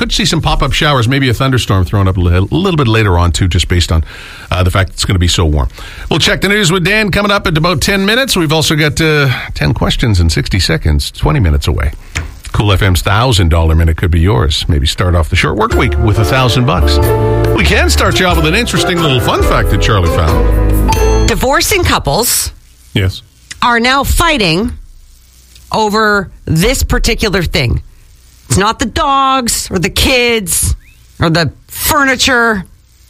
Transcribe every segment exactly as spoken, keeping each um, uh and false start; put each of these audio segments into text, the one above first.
could see some pop-up showers, maybe a thunderstorm thrown up a little, a little bit later on, too, just based on uh, the fact it's going to be so warm. We'll check the news with Dan coming up in about ten minutes. We've also got uh, ten questions in sixty seconds, twenty minutes away. Cool F M's one thousand dollars minute could be yours. Maybe start off the short work week with a thousand bucks. We can start you off with an interesting little fun fact that Charlie found. Divorcing couples Yes. are now fighting over this particular thing. It's not the dogs or the kids or the furniture.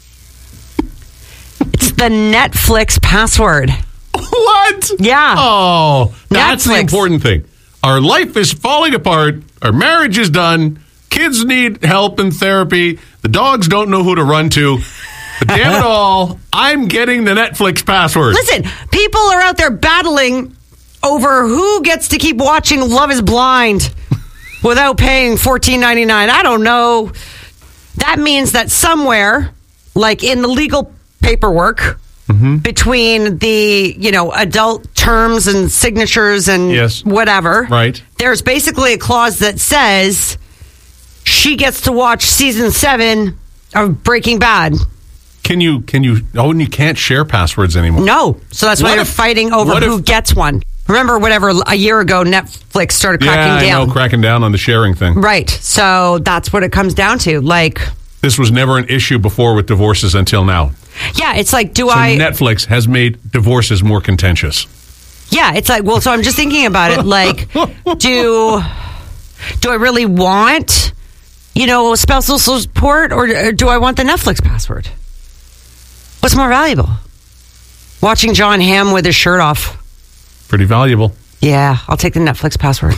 It's the Netflix password. What? Yeah. Oh, that's Netflix. the important thing. Our life is falling apart. Our marriage is done. Kids need help and therapy. The dogs don't know who to run to. But damn it all, I'm getting the Netflix password. Listen, people are out there battling over who gets to keep watching Love is Blind without paying fourteen ninety-nine. I don't know. That means that somewhere, like in the legal paperwork, mm-hmm. between the, you know, adult terms and signatures and yes. whatever, right. there's basically a clause that says she gets to watch season seven of Breaking Bad. Can you, can you, oh, and you can't share passwords anymore. No. So that's why What they're if- fighting over what who if- gets one. Remember, whatever, a year ago, Netflix started cracking yeah, down. I know, cracking down on the sharing thing. Right. So that's what it comes down to. Like, This was never an issue before with divorces until now. yeah, it's like, do So I... Netflix has made divorces more contentious. Yeah, it's like, well, so I'm just thinking about it. Like, do do I really want, you know, spousal support, or, or do I want the Netflix password? What's more valuable? Watching John Hamm with his shirt off. Pretty valuable. Yeah, I'll take the Netflix password.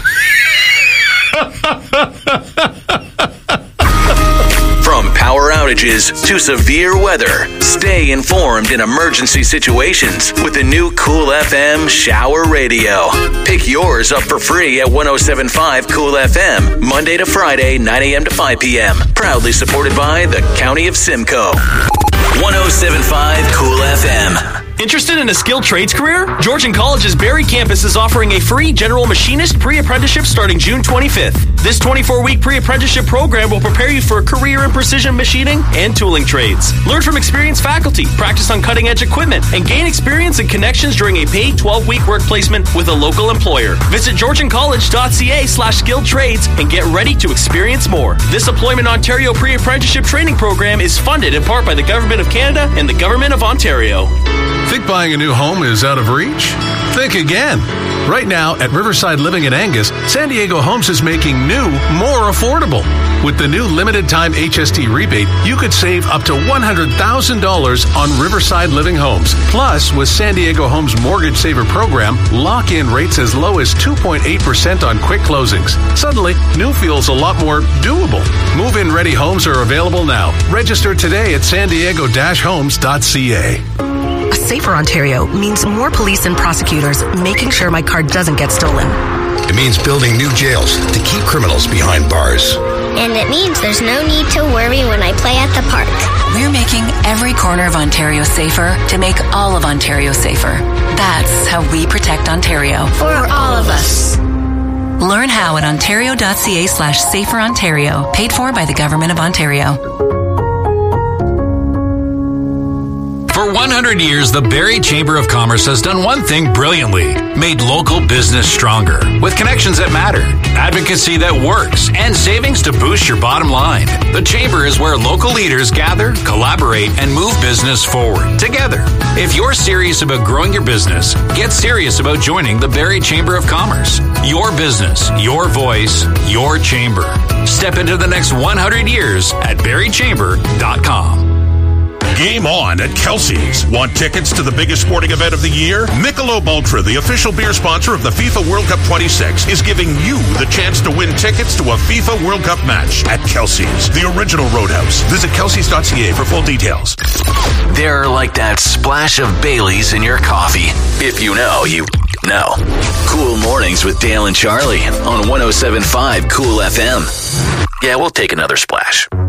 From power outages to severe weather, stay informed in emergency situations with the new Cool F M Shower Radio. Pick yours up for free at one oh seven point five Cool F M, Monday to Friday, nine a.m. to five p.m. Proudly supported by the County of Simcoe. one oh seven point five Cool F M. Interested in a skilled trades career? Georgian College's Barrie campus is offering a free general machinist pre-apprenticeship starting June twenty-fifth. This twenty-four week pre-apprenticeship program will prepare you for a career in precision machining and tooling trades. Learn from experienced faculty, practice on cutting-edge equipment, and gain experience and connections during a paid twelve week work placement with a local employer. Visit georgiancollege.ca slash skilled trades and get ready to experience more. This Employment Ontario pre-apprenticeship training program is funded in part by the Government of Canada and the Government of Ontario. Think buying a new home is out of reach? Think again. Right now, at Riverside Living in Angus, San Diego Homes is making new more affordable. With the new limited-time H S T rebate, you could save up to one hundred thousand dollars on Riverside Living Homes. Plus, with San Diego Homes Mortgage Saver program, lock-in rates as low as two point eight percent on quick closings. Suddenly, new feels a lot more doable. Move-in ready homes are available now. Register today at san diego dash homes dot c a. A safer Ontario means more police and prosecutors making sure my car doesn't get stolen. It means building new jails to keep criminals behind bars. And it means there's no need to worry when I play at the park. We're making every corner of Ontario safer to make all of Ontario safer. That's how we protect Ontario. For all of us. Learn how at ontario.ca slash safer Ontario. Paid for by the Government of Ontario. For one hundred years, the Barrie Chamber of Commerce has done one thing brilliantly: made local business stronger. With connections that matter, advocacy that works, and savings to boost your bottom line. The Chamber is where local leaders gather, collaborate, and move business forward together. If you're serious about growing your business, get serious about joining the Barrie Chamber of Commerce. Your business, your voice, your chamber. Step into the next one hundred years at barrie chamber dot com. Game on at Kelsey's. Want tickets to the biggest sporting event of the year? Michelob Ultra, the official beer sponsor of the FIFA World Cup twenty-six, is giving you the chance to win tickets to a FIFA World Cup match at Kelsey's, the original Roadhouse. Visit kelseys dot c a for full details. They're like that splash of Baileys in your coffee. If you know, you know. Cool Mornings with Dale and Charlie on one oh seven point five Cool F M. Yeah, we'll take another splash.